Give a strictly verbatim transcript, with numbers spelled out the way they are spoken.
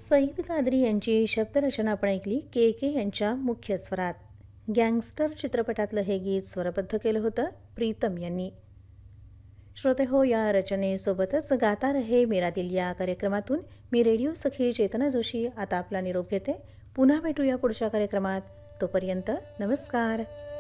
सईद कादरी यांची शब्दरचना आपण ऐकली के के यांच्या मुख्य स्वरात. गँगस्टर चित्रपटातलं हे गीत स्वरबद्ध केलं होतं प्रीतम यांनी. श्रोते हो, या रचनेसोबतच गाता रहे मेरा दिल या कार्यक्रमातून मी रेडिओ सखी चेतना जोशी आता आपला निरोप घेते. पुन्हा भेटूया पुढच्या कार्यक्रमात. तोपर्यंत नमस्कार.